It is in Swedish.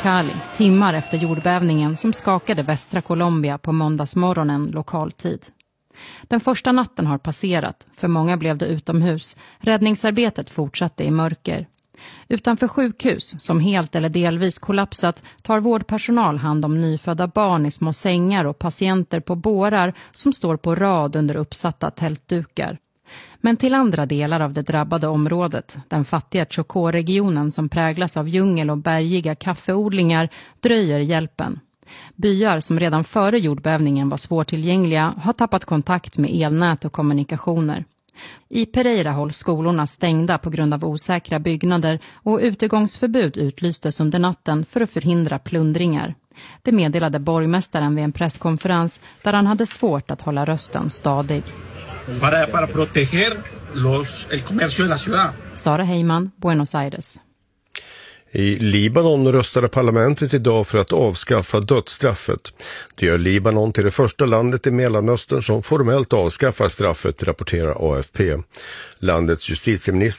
Cali, timmar efter jordbävningen som skakade västra Colombia på måndagsmorgonen lokaltid. Den första natten har passerat, för många blev det utomhus. Räddningsarbetet fortsatte i mörker. Utanför sjukhus, som helt eller delvis kollapsat, tar vårdpersonal hand om nyfödda barn i små sängar och patienter på bårar som står på rad under uppsatta tältdukar. Men till andra delar av det drabbade området, den fattiga Chocó-regionen som präglas av djungel och bergiga kaffeodlingar, dröjer hjälpen. Byar som redan före jordbävningen var svårtillgängliga har tappat kontakt med elnät och kommunikationer. I Pereira hålls skolorna stängda på grund av osäkra byggnader och utegångsförbud utlystes under natten för att förhindra plundringar. Det meddelade borgmästaren vid en presskonferens där han hade svårt att hålla rösten stadig. Para proteger el comercio de la ciudad. Sara Heyman, Buenos Aires. I Libanon röstade parlamentet idag för att avskaffa dödsstraffet. Det gör Libanon till det första landet i Mellanöstern som formellt avskaffar straffet, rapporterar AFP. Landets justitieminister